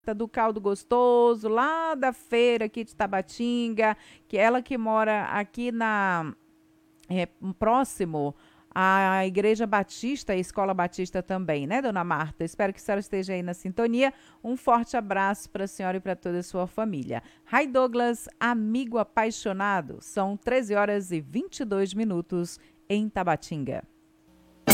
do caldo gostoso, lá da feira aqui de Tabatinga, que ela que mora aqui é, próximo à Igreja Batista e Escola Batista também, né, dona Marta? Espero que a senhora esteja aí na sintonia. Um forte abraço para a senhora e para toda a sua família. Rai Douglas, amigo apaixonado. São 13 horas e 22 minutos em Tabatinga.